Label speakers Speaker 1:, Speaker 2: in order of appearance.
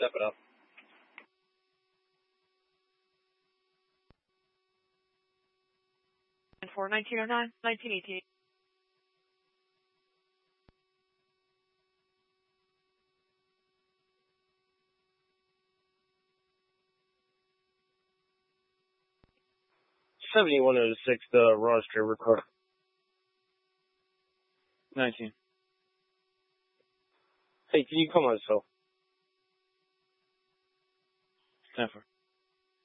Speaker 1: Step it up.
Speaker 2: For 1909, 1918.
Speaker 1: $71.06, the Ross Trevor car.
Speaker 3: 19.
Speaker 1: Hey, can you call myself?
Speaker 3: 10 for.